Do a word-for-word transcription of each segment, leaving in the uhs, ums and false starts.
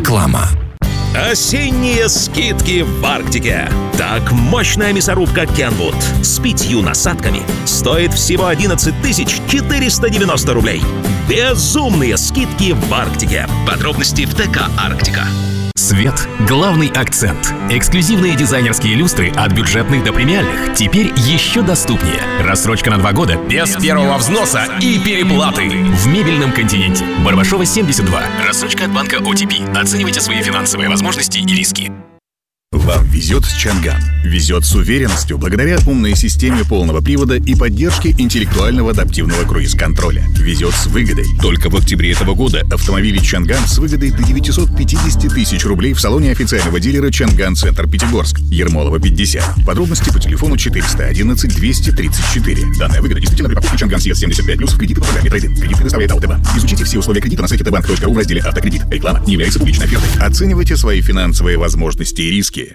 Реклама. Осенние скидки в Арктике. Так, мощная мясорубка Kenwood с пятью насадками стоит всего одиннадцать тысяч четыреста девяносто рублей. Безумные скидки в Арктике. Подробности в ТК «Арктика». Свет – главный акцент. Эксклюзивные дизайнерские люстры от бюджетных до премиальных теперь еще доступнее. Рассрочка на два года без, без первого взноса и переплаты. В мебельном континенте. Барбашова, семьдесят два. Рассрочка от банка о ти пи. Оценивайте свои финансовые возможности и риски. Вам везет с Чанган. Везет с уверенностью благодаря умной системе полного привода и поддержке интеллектуального адаптивного круиз-контроля. Везет с выгодой. Только в октябре этого года автомобили Чанган с выгодой до девятьсот пятьдесят тысяч рублей в салоне официального дилера Чанган Центр Пятигорск. Ермолова, пятьдесят. Подробности по телефону четыреста одиннадцать двести тридцать четыре. Данная выгода действительно при покупке Чанган си эс семьдесят пять плюс в кредиты по программе Трейдинг. Кредит предоставляет АОТБанк. Изучите все условия кредита на сайте тэбанк точка ру в разделе «Автокредит». Реклама не является публичной офертой. Оценивайте свои финансовые возможности и риски.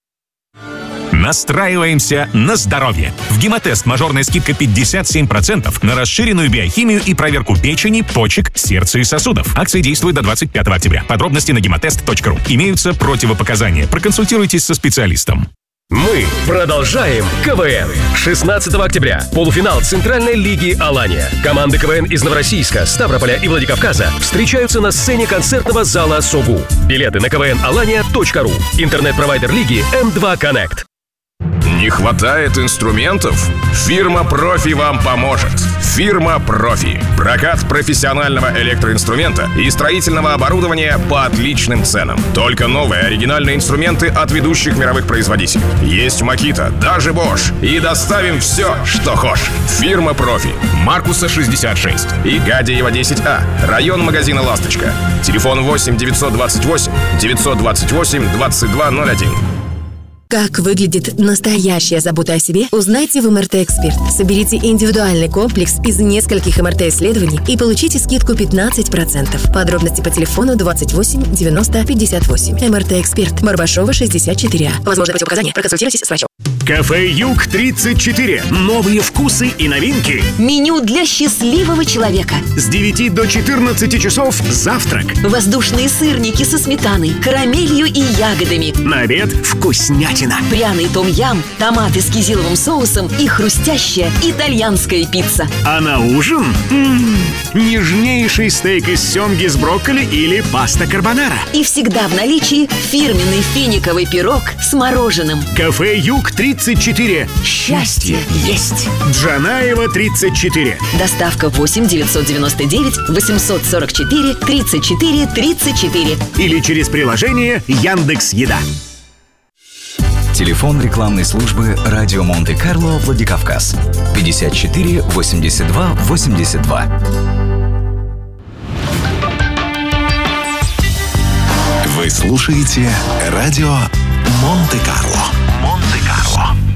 Настраиваемся на здоровье. В Гемотест мажорная скидка пятьдесят семь процентов на расширенную биохимию и проверку печени, почек, сердца и сосудов. Акция действует до двадцать пятого октября. Подробности на гемотест точка ру. Имеются противопоказания. Проконсультируйтесь со специалистом. Мы продолжаем КВН. шестнадцатого октября. Полуфинал Центральной лиги «Алания». Команды КВН из Новороссийска, Ставрополя и Владикавказа встречаются на сцене концертного зала «Согу». Билеты на квн алания точка ру. Интернет-провайдер лиги эм два Connect. Не хватает инструментов? Фирма «Профи» вам поможет. Фирма «Профи». Прокат профессионального электроинструмента и строительного оборудования по отличным ценам. Только новые оригинальные инструменты от ведущих мировых производителей. Есть Makita, даже Bosch. И доставим все, что хочешь. Фирма «Профи». Маркуса шестьдесят шесть и Гадяева десять А. Район магазина «Ласточка». Телефон восемь девятьсот двадцать восемь девятьсот двадцать восемь двадцать два ноль один. Как выглядит настоящая забота о себе, узнайте в эм эр тэ Эксперт. Соберите индивидуальный комплекс из нескольких эм эр тэ-исследований и получите скидку пятнадцать процентов. Подробности по телефону двадцать восемь девяносто пятьдесят восемь. эм эр тэ Эксперт. Барбашова, шестьдесят четыре А. Возможно противопоказания. Проконсультируйтесь с врачом. Кафе Юг тридцать четыре. Новые вкусы и новинки. Меню для счастливого человека. С девяти до четырнадцати часов завтрак. Воздушные сырники со сметаной, карамелью и ягодами. На обед вкуснятина. Пряный том-ям, томаты с кизиловым соусом и хрустящая итальянская пицца. А на ужин м-м, нежнейший стейк из семги с брокколи или паста карбонара. И всегда в наличии фирменный финиковый пирог с мороженым. Кафе Юг тридцать четыре. Счастье есть. Джанаева тридцать четыре. Доставка восемь девятьсот девяносто девять восемьсот сорок четыре тридцать четыре тридцать четыре. Или через приложение Яндекс.Еда. Телефон рекламной службы «Радио Монте-Карло, Владикавказ» пятьдесят четыре восемьдесят два восемьдесят два. Вы слушаете «Радио Монте-Карло».